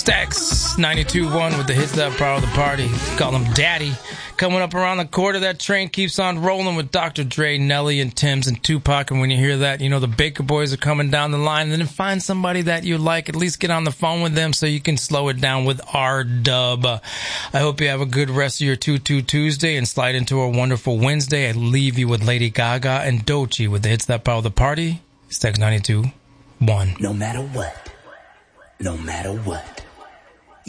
Stax 92.1 with the hits that power the party. Call him Daddy. Coming up around the corner, that train keeps on rolling with Dr. Dre, Nelly, and Tim's and Tupac. And when you hear that, you know the Baker Boys are coming down the line. And then find somebody that you like. At least get on the phone with them so you can slow it down with R-Dub. I hope you have a good rest of your 2-2 Tuesday and slide into a wonderful Wednesday. I leave you with Lady Gaga and Doechii with the hits that power the party. Stax 92.1. No matter what. No matter what.